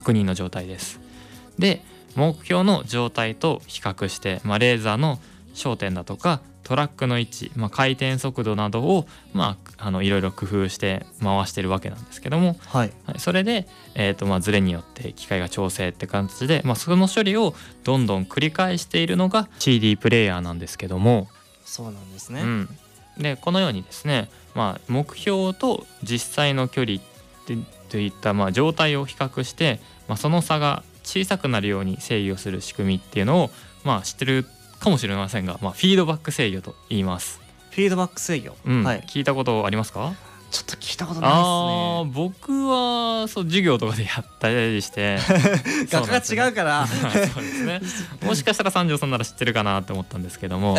確認の状態です。で目標の状態と比較して、レーザーの焦点だとかトラックの位置、回転速度などを、いろいろ工夫して回してるわけなんですけども、それで、ズレによって機械が調整って感じで、その処理をどんどん繰り返しているのが CD プレイヤーなんですけども。 そうなんですね。 でこのようにですね、目標と実際の距離といった、状態を比較して、その差が小さくなるように制御する仕組みっていうのを、知ってるかもしれませんが、フィードバック制御と言います。 フィードバック制御、 聞いたことありますか？ ちょっと聞いたことないですね。 僕は授業とかでやったりして学科が違うからそうですね。もしかしたら三条さんなら知ってるかなって思ったんですけども、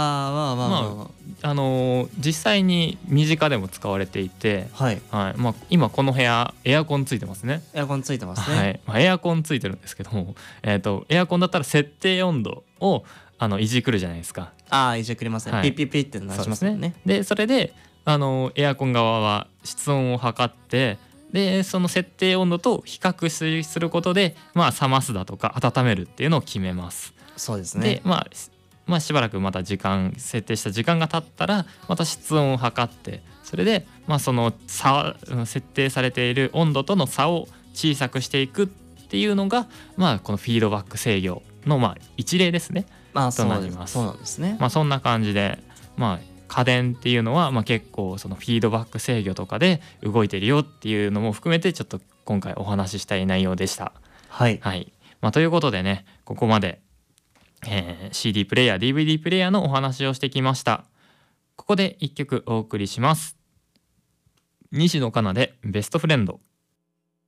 実際に身近でも使われていて、今この部屋エアコンついてますね。 エアコンついてますね。 エアコンついてるんですけども、エアコンだったら設定温度をいじくるじゃないですか。 いじくりますね。ピッピッピッって鳴らしますよね。 でそれでエアコン側は室温を測って、でその設定温度と比較することで、冷ますだとか温めるっていうのを決めます。 そうですね。 でしばらくまた設定した時間が経ったらまた室温を測って、それで、その設定されている温度との差を小さくしていくっていうのが、このフィードバック制御の一例ですね。となります。 そうなんですね。 そんな感じで、家電っていうのは、結構そのフィードバック制御とかで動いてるよっていうのも含めてちょっと今回お話ししたい内容でした。ということでね、ここまで、CD プレイヤー DVD プレイヤーのお話をしてきました。ここで一曲お送りします。西野カナでベストフレンド。